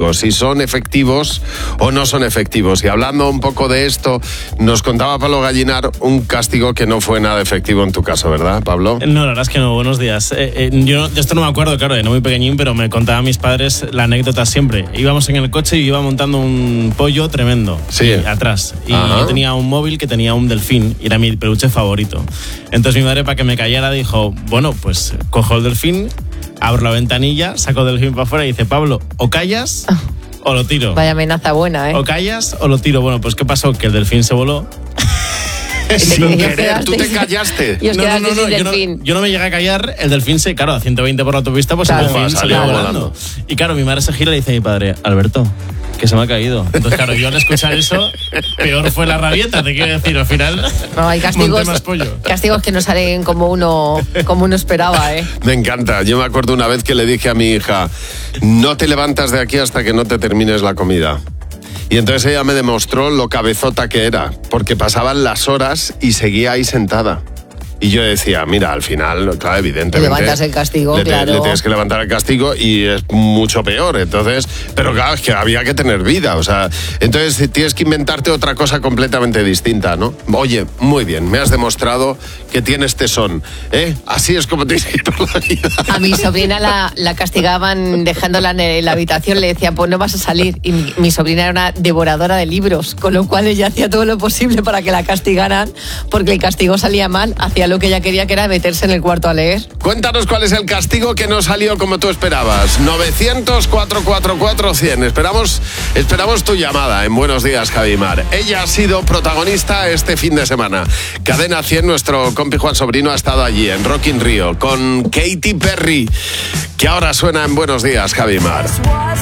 castigos, si son efectivos o no son efectivos. Y hablando un poco de esto, nos contaba Pablo Gallinar un castigo que no fue nada efectivo en tu caso, ¿verdad, Pablo? No, la verdad es que no. Buenos días. Yo de esto no me acuerdo, claro, no muy pequeñín, pero me contaban mis padres la anécdota siempre. Íbamos en el coche y iba montando un pollo tremendo, sí, atrás. Y yo tenía un móvil que tenía un delfín y era mi peluche favorito. Entonces mi madre, para que me callara, dijo, bueno, pues cojo el delfín, abro la ventanilla, saco el delfín para afuera y dice, Pablo, o callas o lo tiro. Vaya amenaza buena, ¿eh? O callas o lo tiro. Bueno, pues ¿qué pasó? Que el delfín se voló. Sin querer, tú te callaste. No, yo no me llegué a callar. El delfín claro, a 120 por la autopista, pues claro, el delfín salió volando. Y claro, mi madre se gira y le dice a mi padre, Alberto, que se me ha caído. Entonces, claro, yo al escuchar eso, peor fue la rabieta, te quiero decir, al final. No, hay castigos que no salen como uno esperaba, ¿eh? Me encanta. Yo me acuerdo una vez que le dije a mi hija, no te levantas de aquí hasta que no te termines la comida. Y entonces ella me demostró lo cabezota que era, porque pasaban las horas y seguía ahí sentada. Y yo decía, mira, al final, claro, evidentemente... Te levantas el castigo, claro. Le tienes que levantar el castigo y es mucho peor, entonces... Pero claro, es que había que tener vida, o sea... Entonces tienes que inventarte otra cosa completamente distinta, ¿no? Oye, muy bien, me has demostrado que tienes tesón, ¿eh? Así es como tienes que ir por la vida. A mi sobrina la castigaban dejándola en la habitación, le decía, pues no vas a salir. Y mi sobrina era una devoradora de libros, con lo cual ella hacía todo lo posible para que la castigaran, porque el castigo salía mal, hacía lo que ella quería, que era meterse en el cuarto a leer. Cuéntanos cuál es el castigo que no salió como tú esperabas. 900-444-100. Esperamos tu llamada en Buenos Días, Javi Mar. Ella ha sido protagonista este fin de semana. Cadena 100, nuestro compi Juan Sobrino ha estado allí en Rock in Rio con Katy Perry, que ahora suena en Buenos Días, Javi Mar.